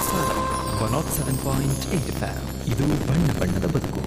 ಸಾರಂ 107.8 FM. ಇದು ಬಣ್ಣ ಬಣ್ಣದ ಬದುಕು.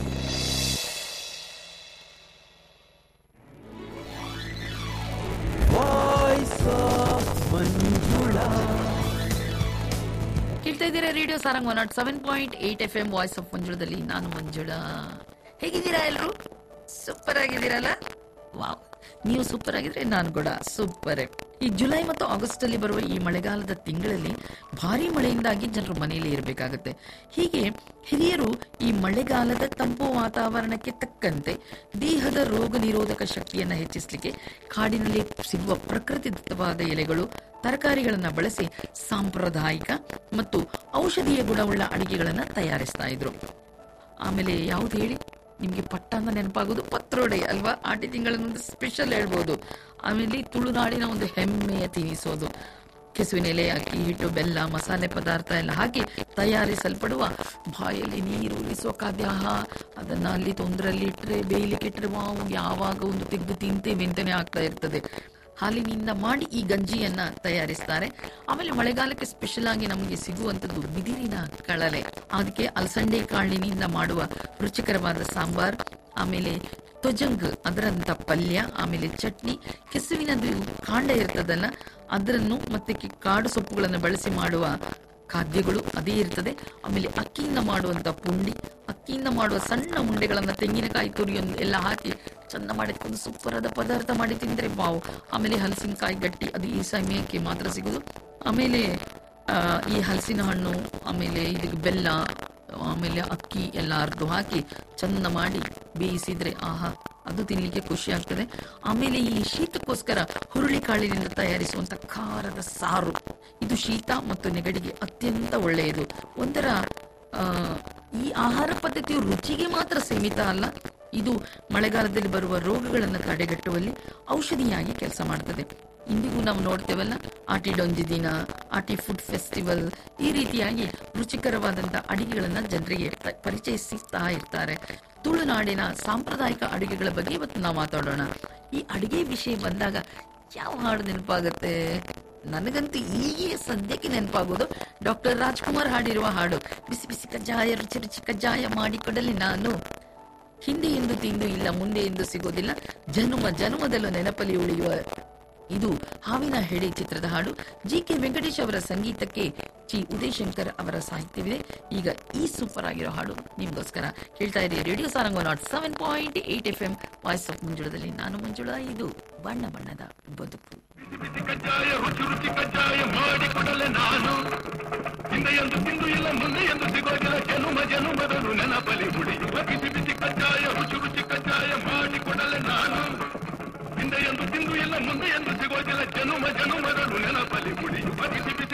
ಕೇಳ್ತಾ ಇದ್ದೀರಾ radio Sarang 107.8 FM voice of ಮಂಜುಳದಲ್ಲಿ ನಾನು ಮಂಜುಳಾ. ಹೇಗಿದ್ದೀರಾ ಎಲ್ಲರೂ? ಸೂಪರ್ ಆಗಿದ್ದೀರಲ್ಲ? ವಾವ್, ನೀವು ಸೂಪರ್ ಆಗಿದ್ರೆ ನಾನು ಕೂಡ ಸೂಪರ್. ಈ ಜುಲೈ ಮತ್ತು ಆಗಸ್ಟ್ ಅಲ್ಲಿ ಬರುವ ಈ ಮಳೆಗಾಲದ ತಿಂಗಳಲ್ಲಿ ಭಾರಿ ಮಳೆಯಿಂದಾಗಿ ಜನರು ಮನೆಯಲ್ಲಿ ಇರಬೇಕಾಗುತ್ತೆ. ಹೀಗೆ ಹಿರಿಯರು ಈ ಮಳೆಗಾಲದ ತಂಪು ವಾತಾವರಣಕ್ಕೆ ತಕ್ಕಂತೆ ದೇಹದ ರೋಗ ನಿರೋಧಕ ಶಕ್ತಿಯನ್ನು ಹೆಚ್ಚಿಸಲಿಕ್ಕೆ ಕಾಡಿನಲ್ಲಿ ಸಿಗುವ ಪ್ರಕೃತಿದತ್ತವಾದ ಎಲೆಗಳು, ತರಕಾರಿಗಳನ್ನ ಬಳಸಿ ಸಾಂಪ್ರದಾಯಿಕ ಮತ್ತು ಔಷಧೀಯ ಗುಣವುಳ್ಳ ಅಡಿಗೆಗಳನ್ನ ತಯಾರಿಸ್ತಾ ಇದ್ರು. ಆಮೇಲೆ ಯಾವ್ದು ಹೇಳಿ ನಿಮ್ಗೆ ಪಟ್ಟಾಂಗ ನೆನಪಾಗೋದು ಪತ್ರೊಡೆ ಅಲ್ವಾ? ಆಟಿ ತಿಂಗಳನ್ನೊಂದು ಸ್ಪೆಷಲ್ ಹೇಳ್ಬೋದು. ಆಮೇಲೆ ತುಳುನಾಡಿನ ಒಂದು ಹೆಮ್ಮೆಯ ತಿನಿಸೋದು ಕೆಸುವಿನ ಎಲೆ, ಅಕ್ಕಿ ಹಿಟ್ಟು, ಬೆಲ್ಲ, ಮಸಾಲೆ ಪದಾರ್ಥ ಎಲ್ಲ ಹಾಕಿ ತಯಾರಿಸಲ್ಪಡುವ ಬಾಯಲ್ಲಿ ನೀರು ಉರಿಸುವ ಖಾದ್ಯ. ಅದನ್ನ ಅಲ್ಲಿ ತೊಂದರಲ್ಲಿ ಇಟ್ಟರೆ, ಬೇಯಲಿಕ್ಕೆ ಇಟ್ಟರೆ ವಾವ್, ಯಾವಾಗ ಒಂದು ತೆಗೆದು ತಿಂತೇವೆ ಅಂತಾನೆ ಆಗ್ತಾ ಇರ್ತದೆ. ಹಾಲಿನಿಂದ ಮಾಡಿ ಈ ಗಂಜಿಯನ್ನ ತಯಾರಿಸ್ತಾರೆ. ಆಮೇಲೆ ಮಳೆಗಾಲಕ್ಕೆ ಸ್ಪೆಷಲ್ ಆಗಿ ನಮಗೆ ಸಿಗುವಂತದ್ದು ಬಿದಿರಿನ ಕಳಲೆ. ಅದಕ್ಕೆ ಅಲಸಂಡೆ ಕಾಳಿನಿಂದ ಮಾಡುವ ರುಚಿಕರವಾದ ಸಾಂಬಾರ್, ಆಮೇಲೆ ತೊಜಂಗ್ ಅದರಂತ ಪಲ್ಯ, ಆಮೇಲೆ ಚಟ್ನಿ, ಕೆಸುವಿನದು ಕಾಂಡ ಇರ್ತದಲ್ಲ ಅದನ್ನು ಮತ್ತೆ ಕಾಡು ಸೊಪ್ಪುಗಳನ್ನು ಬಳಸಿ ಮಾಡುವ ಖಾದ್ಯಗಳು ಅದೇ ಇರ್ತದೆ. ಆಮೇಲೆ ಅಕ್ಕಿಯಿಂದ ಮಾಡುವಂತ ಪುಂಡಿ, ಅಕ್ಕಿಯಿಂದ ಮಾಡುವ ಸಣ್ಣ ಉಂಡೆಗಳನ್ನ ತೆಂಗಿನಕಾಯಿ ತುರಿಯೊಂದು ಎಲ್ಲ ಹಾಕಿ ಚಂದ ಮಾಡಿಕೊಂಡು ಸೂಪರ್ ಆದ ಪದಾರ್ಥ ಮಾಡಿ ತಿಂದ್ರೆ ಬಾವು. ಆಮೇಲೆ ಹಲಸಿನಕಾಯಿ ಗಟ್ಟಿ, ಅದು ಈ ಸಮಯಕ್ಕೆ ಮಾತ್ರ ಸಿಗುದು. ಆಮೇಲೆ ಈ ಹಲಸಿನ ಹಣ್ಣು, ಆಮೇಲೆ ಇದಕ್ಕೆ ಬೆಲ್ಲ, ಆಮೇಲೆ ಅಕ್ಕಿ ಎಲ್ಲ ಅರ್ದು ಹಾಕಿ ಚಂದ ಮಾಡಿ ಬೇಯಿಸಿದ್ರೆ ಆಹಾ, ಅದು ತಿನ್ಲಿಕ್ಕೆ ಖುಷಿ ಆಗ್ತದೆ. ಆಮೇಲೆ ಈ ಶೀತಕ್ಕೋಸ್ಕರ ಹುರುಳಿ ಕಾಳಿನಿಂದ ತಯಾರಿಸುವಂತ ಖಾರದ ಸಾರು, ಇದು ಶೀತ ಮತ್ತು ನೆಗಡಿಗೆ ಅತ್ಯಂತ ಒಳ್ಳೆಯದು. ಒಂಥರ ಈ ಆಹಾರ ಪದ್ಧತಿಯು ರುಚಿಗೆ ಮಾತ್ರ ಸೀಮಿತ ಅಲ್ಲ, ಇದು ಮಳೆಗಾಲದಲ್ಲಿ ಬರುವ ರೋಗಗಳನ್ನು ತಡೆಗಟ್ಟುವಲ್ಲಿ ಔಷಧಿಯಾಗಿ ಕೆಲಸ ಮಾಡ್ತದೆ. ಇಂದಿಗೂ ನಾವು ನೋಡ್ತೇವಲ್ಲ, ಆಟಿ ಡೊಂಜಿ ದಿನ, ಆಟಿ ಫುಡ್ ಫೆಸ್ಟಿವಲ್, ಈ ರೀತಿಯಾಗಿ ರುಚಿಕರವಾದಂತ ಅಡಿಗೆಗಳನ್ನ ಜನರಿಗೆ ಪರಿಚಯಿಸ್ತಾ ಇರ್ತಾರೆ. ತುಳುನಾಡಿನ ಸಾಂಪ್ರದಾಯಿಕ ಅಡುಗೆಗಳ ಬಗ್ಗೆ ಇವತ್ತು ನಾವು ಮಾತಾಡೋಣ. ಈ ಅಡಿಗೆ ವಿಷಯ ಬಂದಾಗ ಯಾವ ಹಾಡು ನೆನಪಾಗುತ್ತೆ? ನನಗಂತೂ ಈಗೇ ಸದ್ಯಕ್ಕೆ ನೆನಪಾಗೋದು ಡಾಕ್ಟರ್ ರಾಜ್ಕುಮಾರ್ ಹಾಡಿರುವ ಹಾಡು, ಬಿಸಿ ಬಿಸಿ ಕಜ್ಜಾಯ, ರುಚಿ ರುಚಿ ಕಜ್ಜಾಯ ಮಾಡಿಕೊಡಲಿ ನಾನು, ಹಿಂದೆ ಎಂದು ತಿಂದು ಇಲ್ಲ ಮುಂದೆ ಎಂದು ಸಿಗೋದಿಲ್ಲ, ಜನುಮ ಜನುಮದಲ್ಲೂ ನೆನಪಲ್ಲಿ ಉಳಿಯುವ. ಇದು ಹಾವಿನ ಹೆಡೆ ಚಿತ್ರದ ಹಾಡು. ಜಿ.ಕೆ. ವೆಂಕಟೇಶ್ ಅವರ ಸಂಗೀತಕ್ಕೆ ಜಿ. ಉದಯಶಂಕರ್ ಅವರ ಸಾಹಿತ್ಯವಿದೆ. ಈಗ ಈ ಸೂಪರ್ ಆಗಿರೋ ಹಾಡು ನಿಮ್ಗೋಸ್ಕರ. ಕೇಳ್ತಾ ಇದ್ದೀರಿ radio Sarang 107.8 FM voice of ಮಂಜುಳದಲ್ಲಿ ನಾನು ಮಂಜುಳಾ. ಇದು ಬಣ್ಣ ಬಣ್ಣದ ಬದುಕು. ಕಜ್ಜಾಯ ರುಚಿ ರುಚಿ ಕಜ್ಜಾಯ ಮಾಡಿಕೊಡಲೆ ನಾನು, ಹಿಂದೆ ಎಂದು ತಿಂದು ಇಲ್ಲ ಮುಂದೆ ಎಂದು ಸಿಗೋದಿಲ್ಲ, ಜನುಮ ಜನುಮದಲು ನೆನಪಲಿ ಹುಡಿ. ಬಿಸಿ ಬಿಸಿ ಕಜ್ಜಾಯ ರುಚಿ ರುಚಿ ಕಜ್ಜಾಯ ಮಾಡಿಕೊಡಲೆ ನಾನು, ಹಿಂದೆ ಎಂದು ತಿಂದು ಇಲ್ಲ ಮುಂದೆ ಎಂದು ಸಿಗೋದಿಲ್ಲ, ಜನುಮ ಜನುಮದಲು ನೆನಪಲಿ ಹುಡಿ. ಬಿಸಿ ಬಿಸಿ